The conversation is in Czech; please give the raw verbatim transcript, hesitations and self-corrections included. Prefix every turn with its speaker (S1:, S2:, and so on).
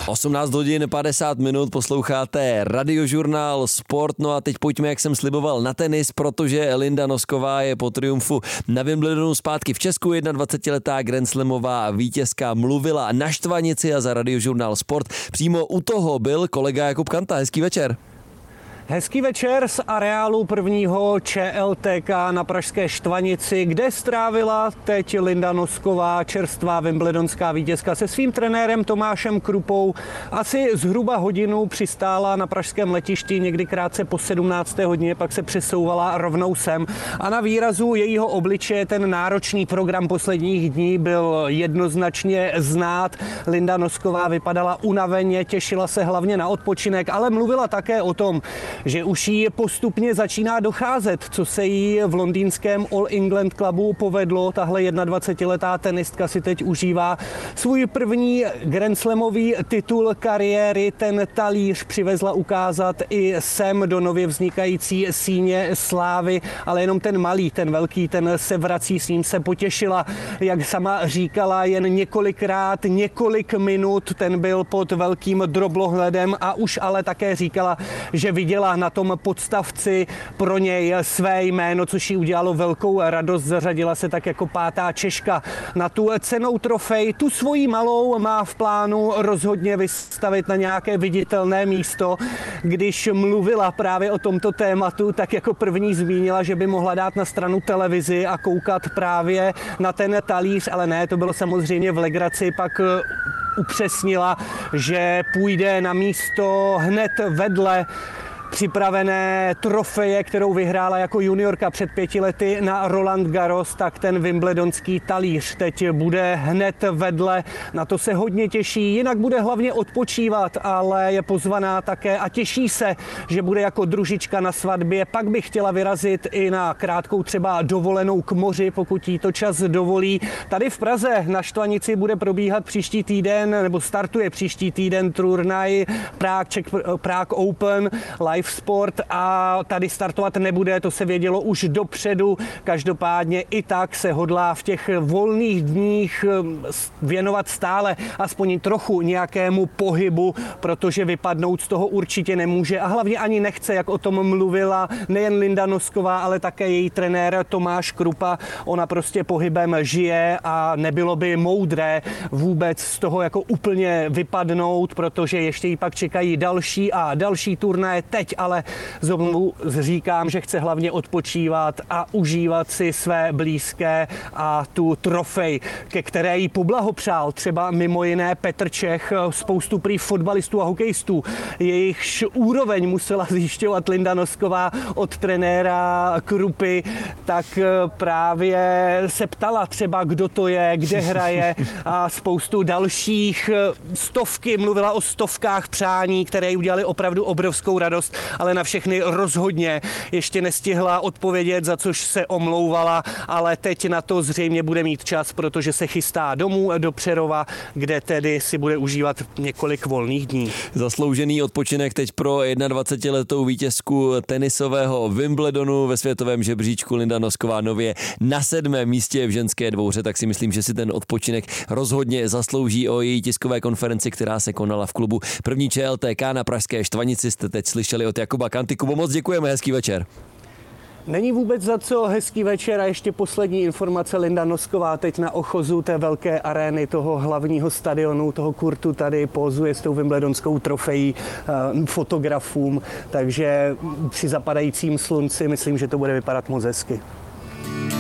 S1: osmnáct hodin padesát minut, posloucháte Radiožurnál Sport, no a teď pojďme, jak jsem sliboval, na tenis, protože Linda Nosková je po triumfu na Wimbledonu zpátky v Česku, jednadvacetiletá grandslamová vítězka mluvila na štvanici a za Radiožurnál Sport přímo u toho byl kolega Jakub Kanta. Hezký večer.
S2: Hezký večer z areálu prvního Č L T K na pražské Štvanici, kde strávila teď Linda Nosková, čerstvá wimbledonská vítězka, se svým trenérem Tomášem Krupou. Asi zhruba hodinu přistála na pražském letišti, někdy krátce po sedmnácté hodině, pak se přesouvala rovnou sem. A na výrazu jejího obličeje ten náročný program posledních dní byl jednoznačně znát. Linda Nosková vypadala unaveně, těšila se hlavně na odpočinek, ale mluvila také o tom, že už jí postupně začíná docházet, co se jí v londýnském All England Clubu povedlo. Tahle dvacetiletá tenistka si teď užívá svůj první grandslamový titul kariéry. Ten talíř přivezla ukázat i sem do nově vznikající síně slávy, ale jenom ten malý, ten velký, ten se vrací, s ním se potěšila. Jak sama říkala, jen několikrát, několik minut, ten byl pod velkým droblohledem a už ale také říkala, že viděla na tom podstavci pro něj své jméno, což jí udělalo velkou radost. Zařadila se tak jako pátá Češka na tu cennou trofej. Tu svoji malou má v plánu rozhodně vystavit na nějaké viditelné místo. Když mluvila právě o tomto tématu, tak jako první zmínila, že by mohla dát na stranu televizi a koukat právě na ten talíř, ale ne, to bylo samozřejmě v legraci, pak upřesnila, že půjde na místo hned vedle připravené trofeje, kterou vyhrála jako juniorka před pěti lety na Roland Garros, tak ten wimbledonský talíř teď bude hned vedle. Na to se hodně těší, jinak bude hlavně odpočívat, ale je pozvaná také a těší se, že bude jako družička na svatbě. Pak by chtěla vyrazit i na krátkou třeba dovolenou k moři, pokud jí to čas dovolí. Tady v Praze na Štvanici bude probíhat příští týden, nebo startuje příští týden turnaj Prague, Czech, Prague Open, Live Sport a tady startovat nebude, to se vědělo už dopředu. Každopádně i tak se hodlá v těch volných dních věnovat stále aspoň trochu nějakému pohybu, protože vypadnout z toho určitě nemůže a hlavně ani nechce, jak o tom mluvila nejen Linda Nosková, ale také její trenér Tomáš Krupa. Ona prostě pohybem žije a nebylo by moudré vůbec z toho jako úplně vypadnout, protože ještě jí pak čekají další a další turnaje teď, ale znovu říkám, že chce hlavně odpočívat a užívat si své blízké a tu trofej, ke které jí poblahopřál třeba mimo jiné Petr Čech, spoustu prý fotbalistů a hokejistů. Jejichž úroveň musela zjišťovat Linda Nosková od trenéra Krupy, tak právě se ptala třeba, kdo to je, kde hraje a spoustu dalších, stovky, mluvila o stovkách přání, které jí udělali opravdu obrovskou radost, ale na všechny rozhodně ještě nestihla odpovědět, za což se omlouvala, ale teď na to zřejmě bude mít čas, protože se chystá domů do Přerova, kde tedy si bude užívat několik volných dní.
S1: Zasloužený odpočinek teď pro jednadvacetiletou vítězku tenisového Wimbledonu ve světovém žebříčku Linda Nosková nově na sedmém místě v ženské dvouhře, tak si myslím, že si ten odpočinek rozhodně zaslouží. O její tiskové konferenci, která se konala v klubu první Č L T K na pražské Štvanici, jste teď slyšeli od Jakuba Kanty. Kubo, moc děkujeme, hezký večer.
S2: Není vůbec za co, hezký večer a ještě poslední informace. Linda Nosková teď na ochozu té velké arény, toho hlavního stadionu, toho kurtu tady pózuje s tou wimbledonskou trofejí fotografům, takže při zapadajícím slunci myslím, že to bude vypadat moc hezky.